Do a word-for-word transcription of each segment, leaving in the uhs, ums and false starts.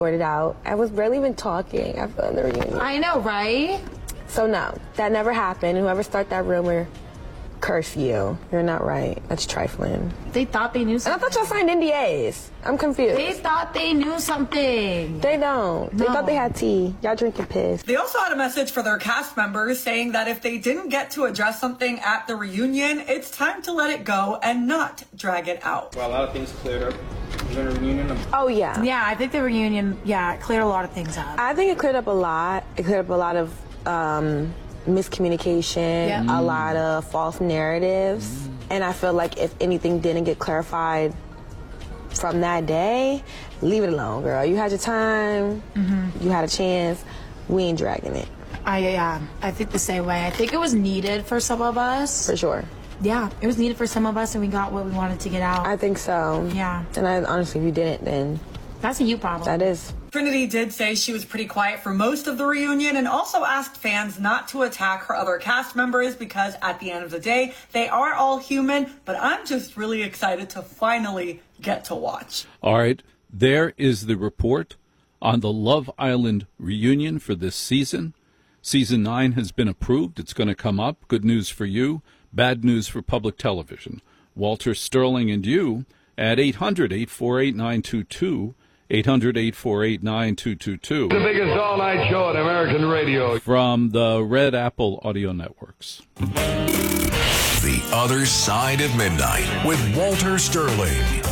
sorted out. I was barely even talking after the reunion. I know, right? So no, that never happened. Whoever started that rumor, curse you. You're not right. That's trifling. They thought they knew something. And I thought y'all signed N D As. I'm confused. They thought they knew something. They don't. No. They thought they had tea. Y'all drinking piss. They also had a message for their cast members saying that if they didn't get to address something at the reunion, it's time to let it go and not drag it out. Well, a lot of things cleared up during the reunion. Oh, yeah. Yeah, I think the reunion, yeah, it cleared a lot of things up. I think it cleared up a lot. It cleared up a lot of um, miscommunication, Yep. a lot of false narratives. Mm. And I feel like if anything didn't get clarified from that day, leave it alone, girl. You had your time. Mm-hmm. You had a chance. We ain't dragging it. I, yeah, I think the same way. I think it was needed for some of us. For sure. Yeah, it was needed for some of us, and we got what we wanted to get out. I think so. Yeah. And I, honestly, if you didn't, then... That's a you problem. That is. Trinity did say she was pretty quiet for most of the reunion and also asked fans not to attack her other cast members because at the end of the day, they are all human, but I'm just really excited to finally get to watch. All right, there is the report on the Love Island reunion for this season. Season nine has been approved. It's going to come up. Good news for you, bad news for public television. Walter Sterling and you at eight hundred, eight four eight, nine two two. eight hundred, eight four eight, nine two two two. The biggest all-night show on American radio. From the Red Apple Audio Networks. The Other Side of Midnight with Walter Sterling.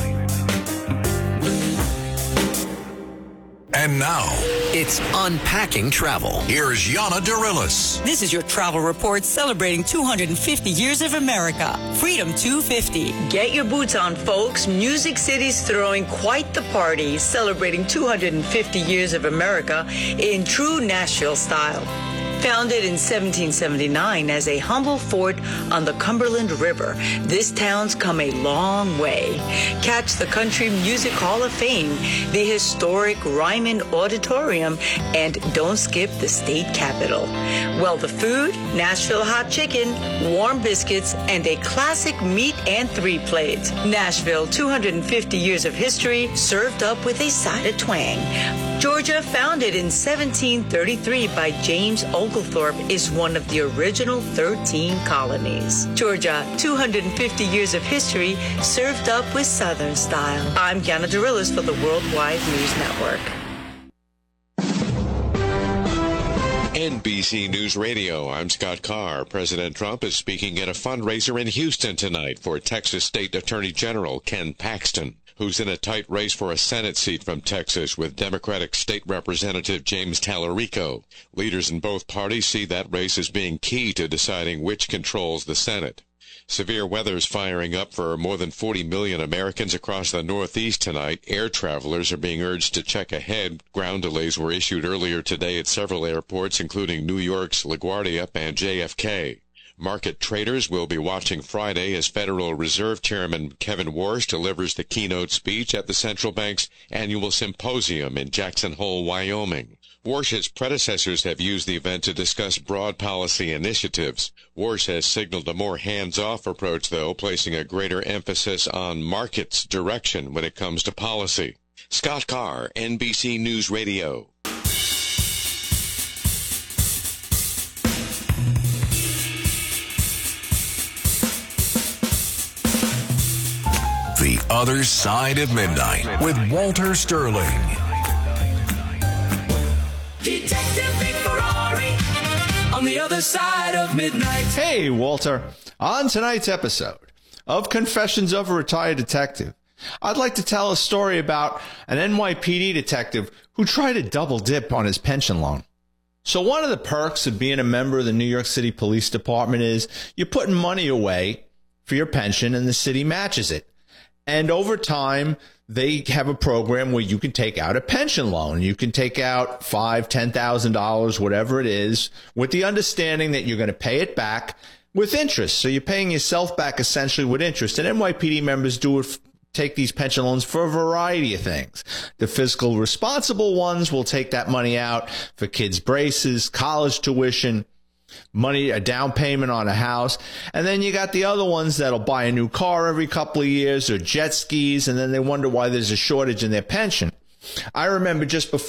And now, it's Unpacking Travel. Here's Yana Dorillis. This is your travel report celebrating two hundred fifty years of America. Freedom two fifty. Get your boots on, folks. Music City's throwing quite the party, celebrating two hundred fifty years of America in true Nashville style. Founded in seventeen seventy-nine as a humble fort on the Cumberland River, this town's come a long way. Catch the Country Music Hall of Fame, the historic Ryman Auditorium, and don't skip the state capitol. Well, the food, Nashville hot chicken, warm biscuits, and a classic meat and three plates. Nashville, two hundred fifty years of history, served up with a side of twang. Georgia, founded in seventeen thirty-three by James Oglethorpe, is one of the original thirteen colonies. Georgia, two hundred fifty years of history, served up with Southern style. I'm Yana Dorillis for the Worldwide News Network. N B C News Radio, I'm Scott Carr. President Trump is speaking at a fundraiser in Houston tonight for Texas State Attorney General Ken Paxton, who's in a tight race for a Senate seat from Texas with Democratic State Representative James Tallarico. Leaders in both parties see that race as being key to deciding which controls the Senate. Severe weather's firing up for more than forty million Americans across the Northeast tonight. Air travelers are being urged to check ahead. Ground delays were issued earlier today at several airports, including New York's LaGuardia and J F K. Market traders will be watching Friday as Federal Reserve Chairman Kevin Warsh delivers the keynote speech at the central bank's annual symposium in Jackson Hole, Wyoming. Warsh's predecessors have used the event to discuss broad policy initiatives. Warsh has signaled a more hands-off approach, though, placing a greater emphasis on markets' direction when it comes to policy. Scott Carr, N B C News Radio. The Other Side of Midnight with Walter Sterling. Detective Vic Ferrari on the Other Side of Midnight. Hey, Walter. On tonight's episode of Confessions of a Retired Detective, I'd like to tell a story about an N Y P D detective who tried to double dip on his pension loan. So one of the perks of being a member of the New York City Police Department is you're putting money away for your pension and the city matches it. And over time, they have a program where you can take out a pension loan. You can take out five, ten thousand dollars, whatever it is, with the understanding that you're going to pay it back with interest. So you're paying yourself back essentially with interest. And N Y P D members do it, take these pension loans for a variety of things. The fiscal responsible ones will take that money out for kids' braces, college tuition, money, a down payment on a house. And then you got the other ones that'll buy a new car every couple of years or jet skis, and then they wonder why there's a shortage in their pension. I remember just before